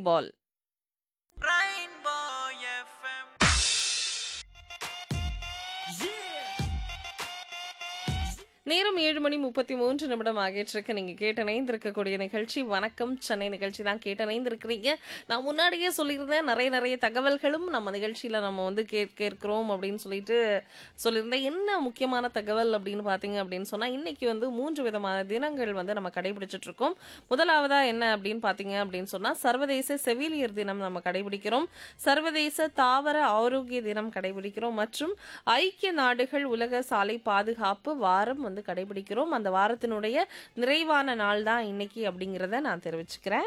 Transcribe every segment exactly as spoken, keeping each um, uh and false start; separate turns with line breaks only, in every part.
Volleyball.
Rainbow F M.
நேரம் ஏழு மணி முப்பத்தி மூன்று நிமிடம் ஆகிட்டிருக்கு. நீங்கள் கேட்டணைந்திருக்கக்கூடிய நிகழ்ச்சி வணக்கம் சென்னை நிகழ்ச்சி தான் கேட்டணைந்திருக்கிறீங்க. நான் முன்னாடியே சொல்லியிருந்தேன், நிறைய நிறைய தகவல்களும் நம்ம நிகழ்ச்சியில் நம்ம வந்து கேட்க இருக்கிறோம் அப்படின்னு சொல்லிட்டு சொல்லியிருந்தேன். என்ன முக்கியமான தகவல் அப்படின்னு பார்த்தீங்க அப்படின்னு சொன்னால், இன்றைக்கி வந்து மூன்று விதமான தினங்கள் வந்து நம்ம கடைபிடிச்சிட்ருக்கோம். முதலாவதாக என்ன அப்படின்னு பார்த்தீங்க அப்படின்னு சொன்னால், சர்வதேச செவிலியர் தினம் நம்ம கடைபிடிக்கிறோம், சர்வதேச தாவர ஆரோக்கிய தினம் கடைபிடிக்கிறோம், மற்றும் ஐக்கிய நாடுகள் உலக சாலை பாதுகாப்பு வாரம் வந்து கடைபிடிக்கிறோம். அந்த வாரத்தினுடைய நிறைவான நாள் தான் இன்னைக்கு அப்படிங்கிறத நான் தெரிவிச்சுக்கிறேன்.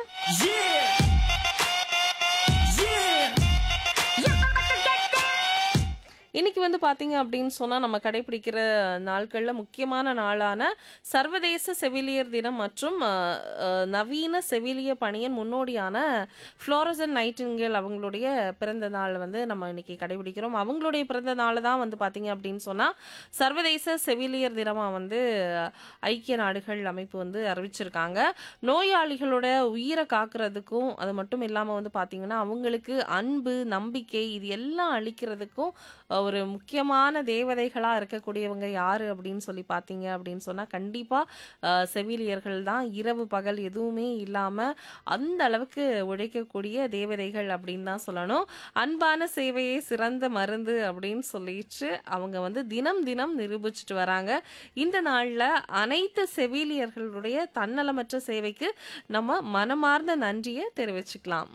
இன்னைக்கு வந்து பார்த்தீங்க அப்படின்னு சொன்னால், நம்ம கடைபிடிக்கிற நாட்களில் முக்கியமான நாளான சர்வதேச செவிலியர் தினம் மற்றும் அஹ், அஹ், நவீன செவிலிய பணியின் முன்னோடியான ஃப்ளோரசன் நைட்டிங்கேல் அவங்களுடைய பிறந்த நாள் வந்து நம்ம இன்னைக்கு கடைபிடிக்கிறோம். அவங்களுடைய பிறந்த நாள் தான் வந்து பார்த்தீங்க அப்படின்னு சொன்னால் சர்வதேச செவிலியர் தினமாக வந்து ஐக்கிய நாடுகள் அமைப்பு வந்து அறிவிச்சிருக்காங்க. நோயாளிகளோட உயிரை காக்கிறதுக்கும், அது மட்டும் இல்லாமல் வந்து பார்த்தீங்கன்னா அவங்களுக்கு அன்பு, நம்பிக்கை இது எல்லாம் அளிக்கிறதுக்கும் அஹ், ஒரு முக்கியமான தேவதைகளாக இருக்கக்கூடியவங்க யார் அப்படின்னு சொல்லி பார்த்தீங்க அப்படின்னு சொன்னால், கண்டிப்பாக செவிலியர்கள் தான். இரவு பகல் எதுவுமே இல்லாமல் அந்த அளவுக்கு உழைக்கக்கூடிய தேவதைகள் அப்படின்னு தான் சொல்லணும். அன்பான சேவையே சிறந்த மருந்து அப்படின்னு சொல்லிட்டு அவங்க வந்து தினம் தினம் நிரூபிச்சுட்டு வராங்க. இந்த நாளில் அனைத்து செவிலியர்களுடைய தன்னலமற்ற சேவைக்கு நம்ம மனமார்ந்த நன்றியை தெரிவிச்சுக்கலாம்.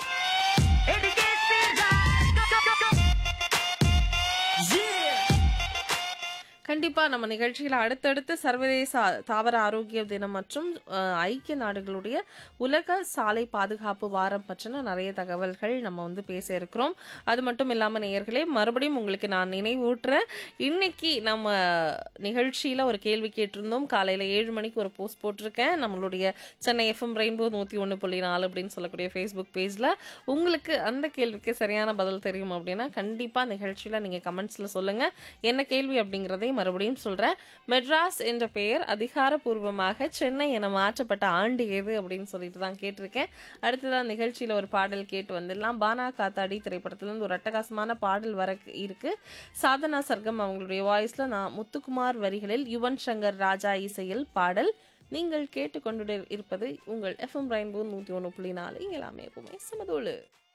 கண்டிப்பாக நம்ம நிகழ்ச்சியில் அடுத்தடுத்து சர்வதேச ஆ- தாவர ஆரோக்கிய தினம் மற்றும் அஹ், ஐக்கிய நாடுகளுடைய உலக சாலை பாதுகாப்பு வாரம் பற்றின நிறைய தகவல்கள் நம்ம வந்து பேச இருக்கிறோம். அது மட்டும் இல்லாமல் நேயர்களே, மறுபடியும் உங்களுக்கு நான் நினைவூட்டுறேன், இன்னைக்கு நம்ம நிகழ்ச்சியில் ஒரு கேள்வி கேட்டிருந்தோம். காலையில் ஏழு மணிக்கு ஒரு போஸ்ட் போட்டிருக்கேன் நம்மளுடைய சென்னை எஃப்எம் ரெயின்போ நூற்றி ஒன்று புள்ளி நாலு அப்படின்னு சொல்லக்கூடிய ஃபேஸ்புக் பேஜில். உங்களுக்கு அந்த கேள்விக்கு சரியான பதில் தெரியும் அப்படின்னா கண்டிப்பாக நிகழ்ச்சியில் நீங்கள் கமெண்ட்ஸில் சொல்லுங்கள். என்ன கேள்வி அப்படிங்கிறதை மறுபடியும் சொல்கிறேன். மெட்ராஸ் என்ற பெயர் அதிகாரப்பூர்வமாக சென்னை என மாற்றப்பட்ட ஆண்டு எது அப்படின்னு சொல்லிட்டு தான் கேட்டிருக்கேன். அடுத்ததான் நிகழ்ச்சியில் ஒரு பாடல் கேட்டு வந்துடலாம். பானா காத்தாடி திரைப்படத்துலேருந்து ஒரு அட்டகாசமான பாடல் வர இருக்கு. சாதனா சர்க்கம் அவங்களுடைய வாய்ஸில், நான் முத்துக்குமார் வரிகளில், யுவன் சங்கர் ராஜா இசையில் பாடல். நீங்கள் கேட்டுக்கொண்டு இருப்பது உங்கள் எஃப்எம் ரெயின்போ நூற்றி ஒன்று புள்ளி நாலு. இங்கே எல்லாமே எப்பவுமே சமதோடு.